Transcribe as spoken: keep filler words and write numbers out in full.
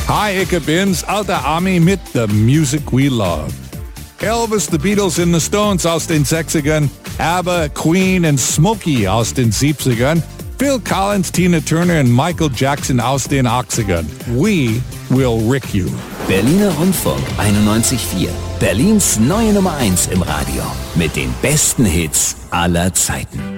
Hi, ich bin's, alter Ami mit The Music We Love. Elvis, The Beatles and The Stones aus den sechzigern, ABBA, Queen und Smokey aus den siebzigern, Phil Collins, Tina Turner und Michael Jackson aus den achtzigern. We will rick you. Berliner Rundfunk einundneunzig Komma vier. Berlins neue Nummer eins im Radio. Mit den besten Hits aller Zeiten.